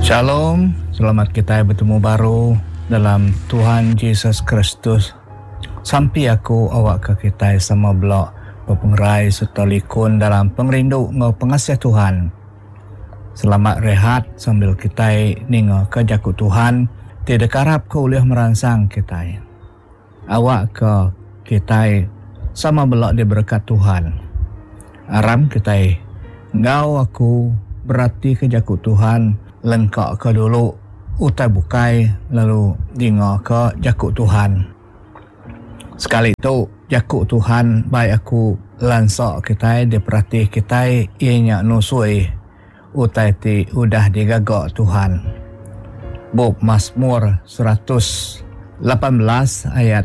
Shalom, selamat kita bertemu baru dalam Tuhan Yesus Kristus. Sampai aku awak ke kita sama blok berpengerai serta likun dalam pengerindu ngau pengasih Tuhan. Selamat rehat sambil kita ninga ke jakut Tuhan, tidak harap ke ulih merangsang kita. Awak ke kita sama blok diberkat Tuhan. Aram kita ngau aku berarti ke jakut Tuhan. Lengkak ke dulu utai bukai lalu dengar ke jakut Tuhan. Sekali tu jakut Tuhan baik aku lansak kita diperhati kita ianya nusui utai ti udah digagak Tuhan. Bab Mazmur 118 ayat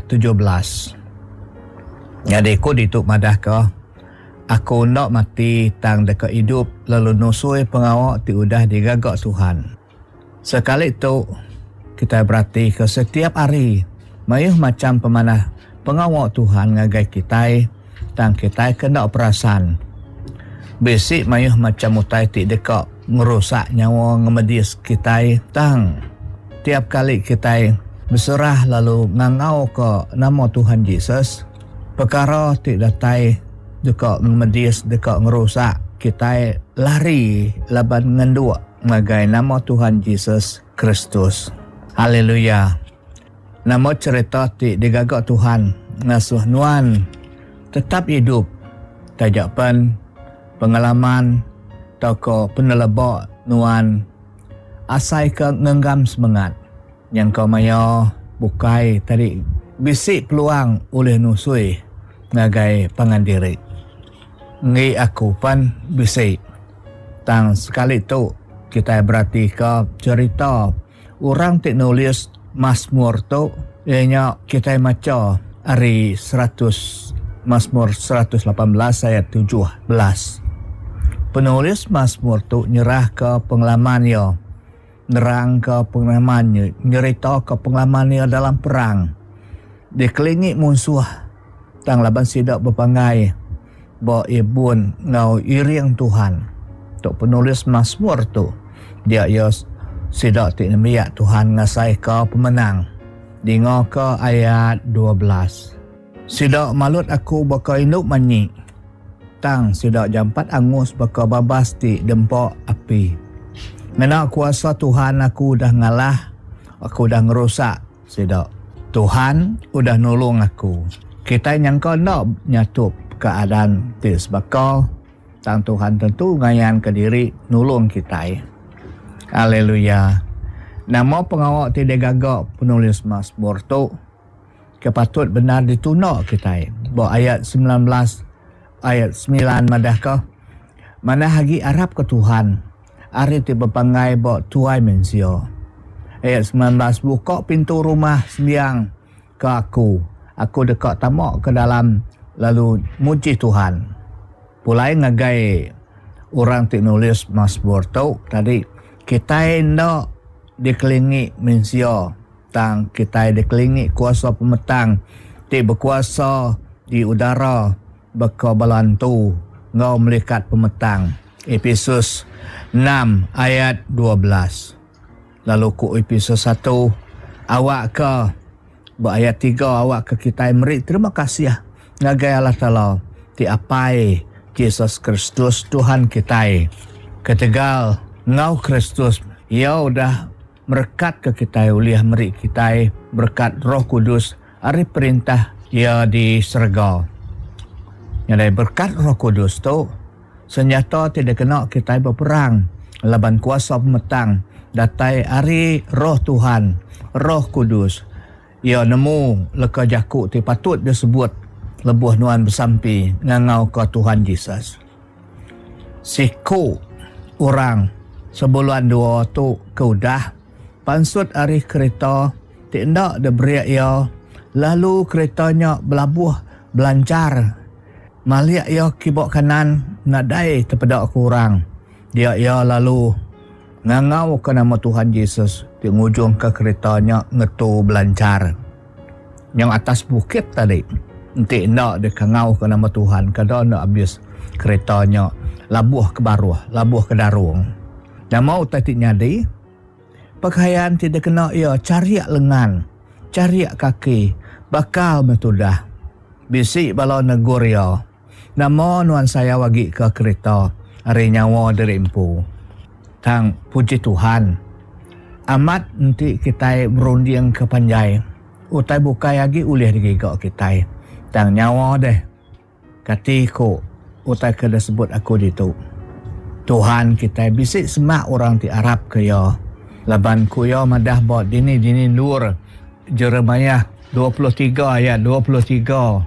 17. Jadi ku dituk madah ke aku nak mati tang dekat hidup lalu nusui pengawak ti udah digagak Tuhan. Sekali tu kita berarti ke setiap hari mayuh macam pemanah pengawak Tuhan ngagai kita tang kita kena perasan. Basic mayuh macam utai ti dekat merusak nyawa ngemedis kita tang tiap kali kita berserah lalu ngangau ke nama Tuhan Yesus perkara ti datai dekat medis, dekat ngerusak, kita lari laban ngendua ngagai nama Tuhan Yesus Kristus. Haleluya. Nama cerita ti digagak Tuhan ngasuh nuan tetap hidup. Tajapan pengalaman toko penelebak nuan asai ke ngenggam semangat yang kau maya bukai tadi bisik peluang oleh nusui ngagai pangandiri. Ngi aku pan bisik. Tang sekali tu kita berarti ke cerita orang tik nulis Mazmur tu ianya kita maca hari 100 Mazmur 118 ayat 17. Penulis Mazmur tu nyerah ke pengalamannya, nerang ke pengalamannya, nyerita ke pengalamannya dalam perang. Dikelilingi musuh tang laban sidak berpangai bahawa ibun ngau iring Tuhan. Tok penulis Mazmur tu dia sidak ti nemiak Tuhan ngasai ke pemenang. Dengar ke ayat 12. Sidak malut aku baka induk manyi. Tang sidak jampat angus baka babas ti dempak api. Ngena kuasa Tuhan aku dah ngalah, aku dah ngerusak sidak. Tuhan udah nolong aku. Kita nyangka nak nyatup keadaan ti sebakau tang Tuhan tentu ngayan ke diri nulung kita. Haleluya. Nama pengawak ti digagak penulis Mazmur tu kepatut benar ditunak kita. Bahawa ayat 19 ayat 9 madah ke mana hagi Arab ke Tuhan ari ti berpangai bahawa tuai mensio. Ayat 19 buka pintu rumah sembiang ke aku dekat tamak ke dalam lalu muji Tuhan. Pulai ngagai orang ti nulis Mazmur tu tadi kita nak dikelilingi manusia tang kita dikelilingi kuasa pemetang ti berkuasa di udara baka balantu ngau melikat pemetang. Efesus 6 ayat 12. Lalu ku Efesus 1 awak ke ayat 3 awak ke kita merik terima kasih ngagai Allah Ta'ala ti apai Yesus Kristus Tuhan kita. Ketegal ngau Kristus ia udah merekat ke kita uliah merik kita berkat Roh Kudus ari perintah ia di surga. Yang berkat Roh Kudus tu senjata tidak kena kita berperang laban kuasa pemetang datai ari Roh Tuhan Roh Kudus ia nemu leka jakuk ti patut disebut lebuh nuan bersampi ngangau ke Tuhan Yesus. Siku orang sebulan dua tu keudah pansut ari kereta tidak diberiak ia lalu keretanya belabuh belancar maliak ia kibok kanan nadai terpedak kurang dia ia lalu ngangau ke nama Tuhan Yesus di ujung ke keretanya ngetu belancar yang atas bukit tadi. Nanti nak dia kangau ke nama Tuhan. Kadang nak habis keretanya labuh ke baruh, labuh ke darung. Dan mau tak nyadi Pakaian tidak kena ia cariak lengan, cariak kaki, bakal metudah. Bisik bala negur ia. Nama nuan saya wagi ke kereta, hari nyawa derimpu. Tang puji Tuhan. Amat nanti kita berunding ke panjai. Utai bukai lagi ulih digigak kita. Tang nyawa deh. Katiku, utai kena sebut aku ditu. Tuhan kita bisik semak orang di Arab ke ya. Laban ku ya madah buat dini nur. Jeremiah 23 ayat 23.